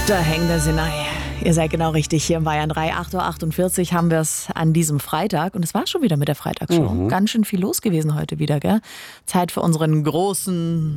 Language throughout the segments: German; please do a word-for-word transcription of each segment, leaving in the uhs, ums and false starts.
Da hängt der Sinai. Ihr seid genau richtig hier in Bayern drei. acht Uhr achtundvierzig haben wir es an diesem Freitag. Und es war schon wieder mit der Freitagsshow. Mhm. Ganz schön viel los gewesen heute wieder, gell? Zeit für unseren großen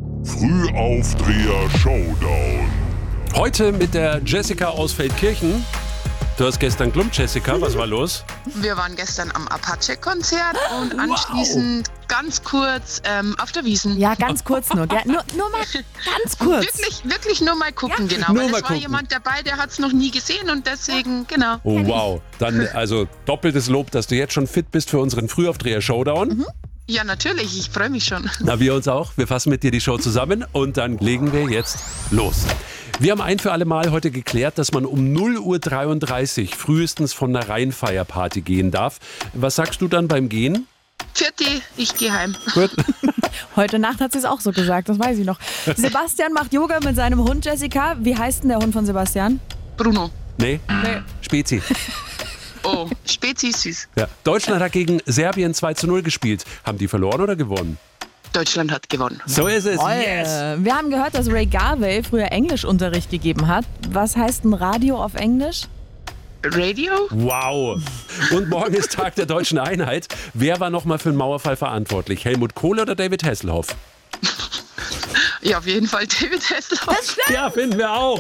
Frühaufdreher-Showdown. Heute mit der Jessica aus Feldkirchen. Du hast gestern glummt, Jessica. Was war los? Wir waren gestern am Apache-Konzert und anschließend wow. ganz kurz ähm, auf der Wiesn. Ja, ganz kurz nur, gell? Nur, nur mal ganz kurz. Wirklich, wirklich nur mal gucken, ja. genau. Nur weil mal es war gucken. jemand dabei, der hat es noch nie gesehen und deswegen, genau. Oh, wow. Dann also doppeltes Lob, dass du jetzt schon fit bist für unseren Frühaufdreher-Showdown. Mhm. Ja, natürlich. Ich freue mich schon. Na, wir uns auch. Wir fassen mit dir die Show zusammen und dann legen wir jetzt los. Wir haben ein für alle Mal heute geklärt, dass man um null Uhr dreiunddreißig frühestens von einer Rheinfeierparty gehen darf. Was sagst du dann beim Gehen? Vierte, ich gehe heim. Gut. Heute Nacht hat sie es auch so gesagt, das weiß ich noch. Sebastian macht Yoga mit seinem Hund, Jessica. Wie heißt denn der Hund von Sebastian? Bruno. Nee, nee. Spezi. Oh, Spezi süß. Ja. Deutschland hat gegen Serbien zwei zu null gespielt. Haben die verloren oder gewonnen? Deutschland hat gewonnen. So ist es. Yes. Wir haben gehört, dass Ray Garvey früher Englischunterricht gegeben hat. Was heißt ein Radio auf Englisch? Radio? Wow. Und morgen ist Tag der deutschen Einheit. Wer war nochmal für den Mauerfall verantwortlich? Helmut Kohl oder David Hasselhoff? Ja, auf jeden Fall David Hasselhoff. Das stimmt. Ja, finden wir auch.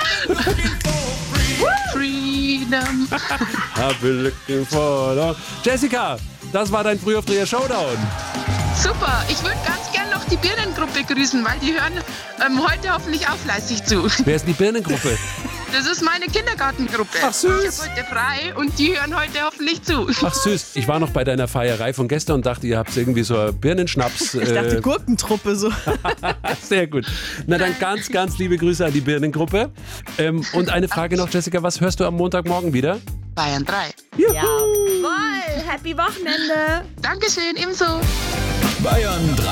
Freedom. I've been looking for love. Jessica, das war dein Frühaufdreher-Showdown. Super, ich würde ganz gern noch die Birnengruppe grüßen, weil die hören ähm, heute hoffentlich auch fleißig zu. Wer ist die Birnengruppe? Das ist meine Kindergartengruppe. Ach süß. Ich habe heute frei und die hören heute hoffentlich zu. Ach süß, ich war noch bei deiner Feierei von gestern und dachte, ihr habt irgendwie so einen Birnenschnaps. Ich dachte, äh, Gurkentruppe so. Sehr gut. Na dann ganz, ganz liebe Grüße an die Birnengruppe. Ähm, und eine Frage noch, Jessica, was hörst du am Montagmorgen wieder? Bayern drei. Juhu. Jawohl, happy Wochenende. Dankeschön, ebenso. Bayern drei.